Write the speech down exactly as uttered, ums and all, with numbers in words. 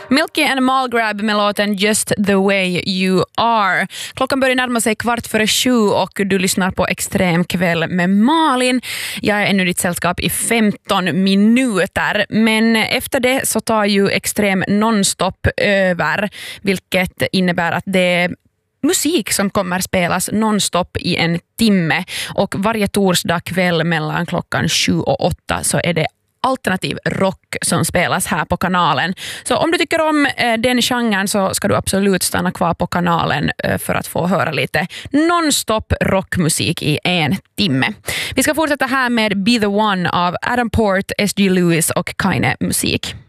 Milky and Malgrab med låten Just the way you are. Klockan börjar närma sig kvart före sju och du lyssnar på Extrem kväll med Malin. Jag är ännu ditt sällskap i femton minuter, men efter det så tar ju Extrem nonstop över, vilket innebär att det är musik som kommer spelas nonstop i en timme, och varje torsdag kväll mellan klockan sju och åtta så är det alternativ rock som spelas här på kanalen. Så om du tycker om eh, den genren så ska du absolut stanna kvar på kanalen eh, för att få höra lite nonstop rockmusik i en timme. Vi ska fortsätta här med Be the One av Adam Port, S G Lewis och Keine musik.